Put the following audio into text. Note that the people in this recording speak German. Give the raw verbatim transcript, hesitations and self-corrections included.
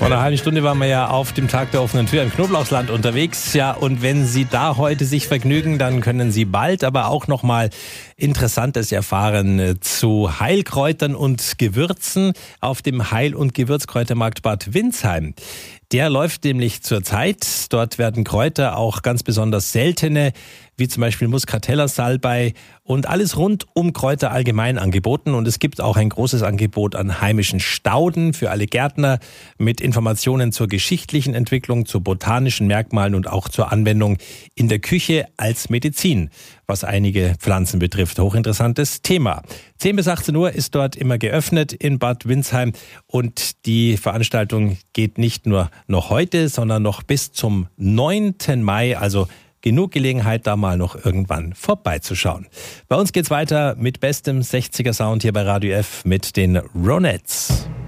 Vor einer halben Stunde waren wir ja auf dem Tag der offenen Tür im Knoblauchsland unterwegs. Ja, und wenn Sie da heute sich vergnügen, dann können Sie bald aber auch noch mal Interessantes erfahren zu Heilkräutern und Gewürzen auf dem Heil- und Gewürzkräutermarkt Bad Windsheim. Der läuft nämlich zurzeit. Dort werden Kräuter, auch ganz besonders seltene, wie zum Beispiel Muscatella, Salbei und alles rund um Kräuter allgemein angeboten. Und es gibt auch ein großes Angebot an heimischen Stauden für alle Gärtner mit Informationen zur geschichtlichen Entwicklung, zu botanischen Merkmalen und auch zur Anwendung in der Küche als Medizin, was einige Pflanzen betrifft. Hochinteressantes Thema. zehn bis achtzehn Uhr ist dort immer geöffnet in Bad Windsheim und die Veranstaltung geht nicht nur noch heute, sondern noch bis zum neunten Mai, also genug Gelegenheit, da mal noch irgendwann vorbeizuschauen. Bei uns geht's weiter mit bestem sechziger Sound hier bei Radio F mit den Ronettes.